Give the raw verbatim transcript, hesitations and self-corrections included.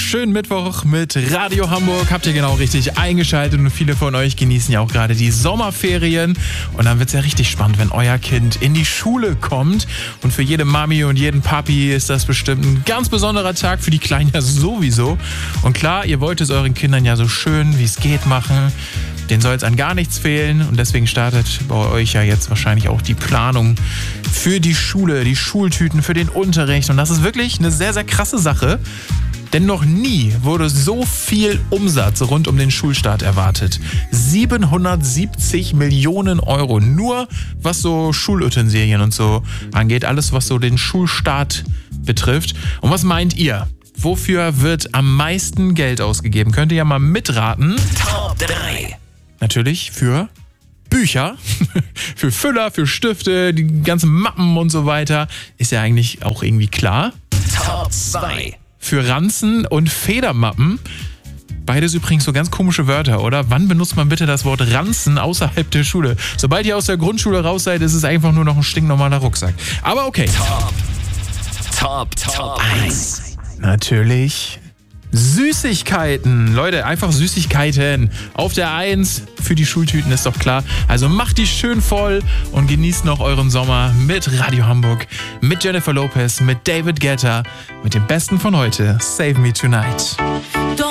schönen Mittwoch mit Radio Hamburg. Habt ihr genau richtig eingeschaltet und viele von euch genießen ja auch gerade die Sommerferien. Und dann wird es ja richtig spannend, wenn euer Kind in die Schule kommt. Und für jede Mami und jeden Papi ist das bestimmt ein ganz besonderer Tag, für die Kleinen ja sowieso. Und klar, ihr wollt es euren Kindern ja so schön, wie es geht, machen. Den soll es an gar nichts fehlen und deswegen startet bei euch ja jetzt wahrscheinlich auch die Planung für die Schule, die Schultüten, für den Unterricht. Und das ist wirklich eine sehr, sehr krasse Sache, denn noch nie wurde so viel Umsatz rund um den Schulstart erwartet. siebenhundertsiebzig Millionen Euro, nur was so Schulutensilien und so angeht, alles was so den Schulstart betrifft. Und was meint ihr? Wofür wird am meisten Geld ausgegeben? Könnt ihr ja mal mitraten. Top drei. Natürlich für Bücher, für Füller, für Stifte, die ganzen Mappen und so weiter. Ist ja eigentlich auch irgendwie klar. Top zwei. Für Ranzen und Federmappen. Beides übrigens so ganz komische Wörter, oder? Wann benutzt man bitte das Wort Ranzen außerhalb der Schule? Sobald ihr aus der Grundschule raus seid, ist es einfach nur noch ein stinknormaler Rucksack. Aber okay. Top. Top, Top eins. Natürlich Süßigkeiten. Leute, einfach Süßigkeiten. Auf der eins für die Schultüten ist doch klar. Also macht die schön voll und genießt noch euren Sommer mit Radio Hamburg, mit Jennifer Lopez, mit David Guetta, mit dem Besten von heute, Save Me Tonight.